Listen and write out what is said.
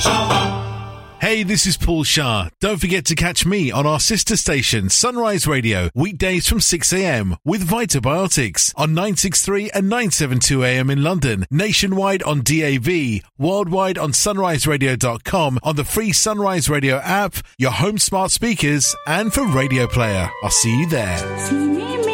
Hey, this is Paul Shah. Don't forget to catch me on our sister station, Sunrise Radio, weekdays from 6 a.m. with Vitabiotics on 963 and 972 a.m. in London, nationwide on DAB, worldwide on sunriseradio.com, on the free Sunrise Radio app, your home smart speakers, and for Radio Player. I'll see you there.